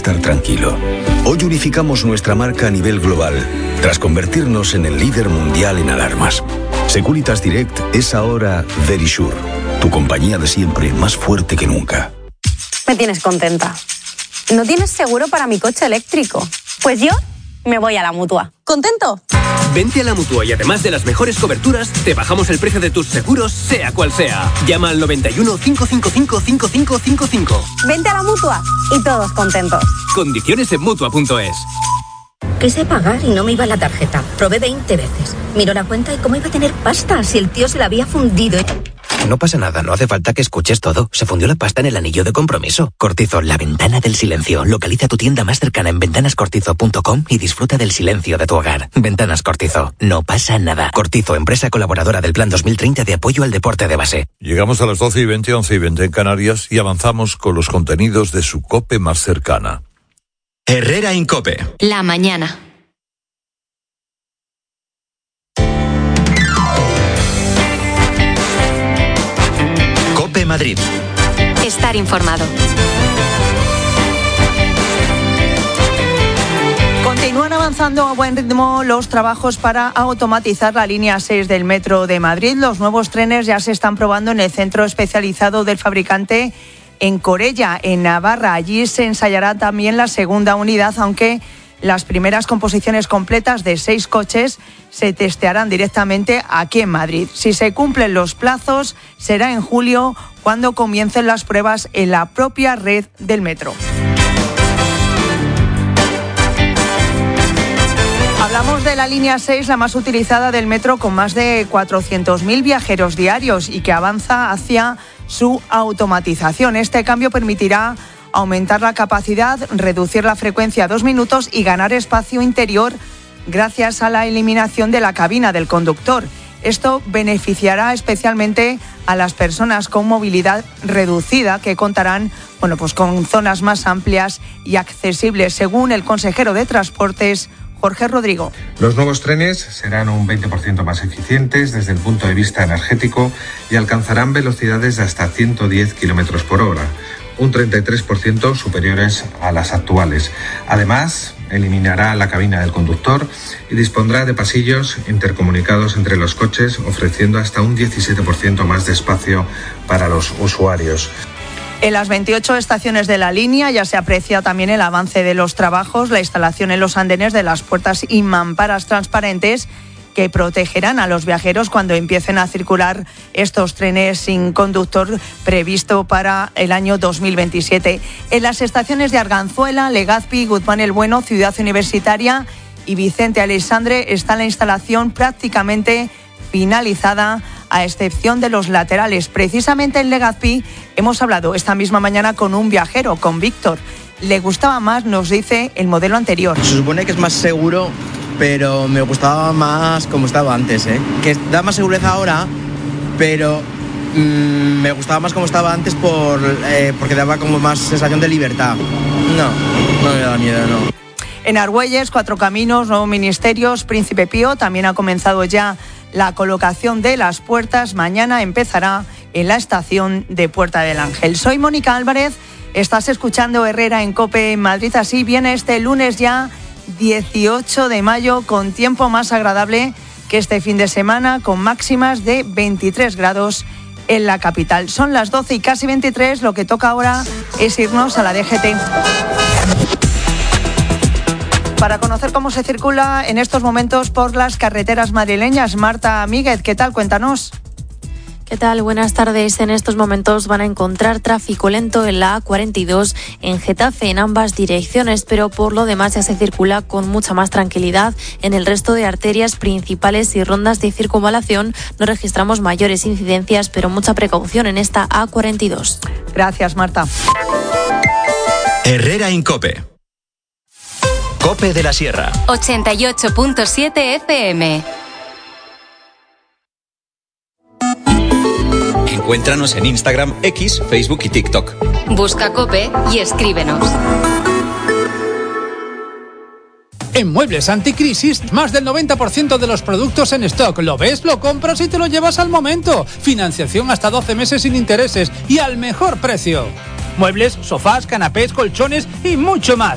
estar tranquilo. Hoy unificamos nuestra marca a nivel global, tras convertirnos en el líder mundial en alarmas. Securitas Direct es ahora Verisure, tu compañía de siempre más fuerte que nunca. Me tienes contenta. ¿No tienes seguro para mi coche eléctrico? Pues yo me voy a la Mutua. ¿Contento? Vente a la Mutua y además de las mejores coberturas, te bajamos el precio de tus seguros, sea cual sea. Llama al 91 555 5555. Vente a la Mutua y todos contentos. Condiciones en Mutua.es. Quise pagar y no me iba la tarjeta. Probé 20 veces. Miró la cuenta y cómo iba a tener pasta si el tío se la había fundido. No pasa nada, no hace falta que escuches todo. Se fundió la pasta en el anillo de compromiso. Cortizo, la ventana del silencio. Localiza tu tienda más cercana en ventanascortizo.com y disfruta del silencio de tu hogar. Ventanas Cortizo, no pasa nada. Cortizo, empresa colaboradora del Plan 2030 de apoyo al deporte de base. Llegamos a las 12:20, 11:20 en Canarias y avanzamos con los contenidos de su COPE más cercana. Herrera Incope. La mañana. COPE Madrid. Estar informado. Continúan avanzando a buen ritmo los trabajos para automatizar la línea 6 del Metro de Madrid. Los nuevos trenes ya se están probando en el centro especializado del fabricante en Corella, en Navarra. Allí se ensayará también la segunda unidad, aunque las primeras composiciones completas de 6 coches se testearán directamente aquí en Madrid. Si se cumplen los plazos, será en julio cuando comiencen las pruebas en la propia red del metro. Hablamos de la línea 6, la más utilizada del metro, con más de 400.000 viajeros diarios y que avanza hacia su automatización. Este cambio permitirá aumentar la capacidad, reducir la frecuencia a 2 minutos y ganar espacio interior gracias a la eliminación de la cabina del conductor. Esto beneficiará especialmente a las personas con movilidad reducida, que contarán con zonas más amplias y accesibles, según el consejero de Transportes, Jorge Rodrigo. Los nuevos trenes serán un 20% más eficientes desde el punto de vista energético y alcanzarán velocidades de hasta 110 km por hora, un 33% superiores a las actuales. Además, eliminará la cabina del conductor y dispondrá de pasillos intercomunicados entre los coches, ofreciendo hasta un 17% más de espacio para los usuarios. En las 28 estaciones de la línea ya se aprecia también el avance de los trabajos, la instalación en los andenes de las puertas y mamparas transparentes que protegerán a los viajeros cuando empiecen a circular estos trenes sin conductor, previsto para el año 2027. En las estaciones de Arganzuela, Legazpi, Guzmán el Bueno, Ciudad Universitaria y Vicente Aleixandre está la instalación prácticamente finalizada, a excepción de los laterales. Precisamente en Legazpi hemos hablado esta misma mañana con un viajero, con Víctor. Le gustaba más, nos dice, el modelo anterior. Se supone que es más seguro, pero me gustaba más como estaba antes, que da más seguridad ahora, pero me gustaba más como estaba antes porque daba como más sensación de libertad. No me da miedo, no. En Argüelles, Cuatro Caminos, Nuevos Ministerios, Príncipe Pío, también ha comenzado ya la colocación de las puertas. Mañana empezará en la estación de Puerta del Ángel. Soy Mónica Álvarez, estás escuchando Herrera en COPE en Madrid. Así viene este lunes ya 18 de mayo con tiempo más agradable que este fin de semana, con máximas de 23 grados en la capital. Son las 12 y casi 23, lo que toca ahora es irnos a la DGT. Para conocer cómo se circula en estos momentos por las carreteras madrileñas, Marta Míguez, ¿qué tal? Cuéntanos. ¿Qué tal? Buenas tardes. En estos momentos van a encontrar tráfico lento en la A42 en Getafe en ambas direcciones, pero por lo demás ya se circula con mucha más tranquilidad. En el resto de arterias principales y rondas de circunvalación no registramos mayores incidencias, pero mucha precaución en esta A42. Gracias, Marta. Herrera Incope. COPE de la Sierra. 88.7 FM. Encuéntranos en Instagram, X, Facebook y TikTok. Busca COPE y escríbenos. En Muebles Anticrisis, más del 90% de los productos en stock. Lo ves, lo compras y te lo llevas al momento. Financiación hasta 12 meses sin intereses y al mejor precio. Muebles, sofás, canapés, colchones y mucho más.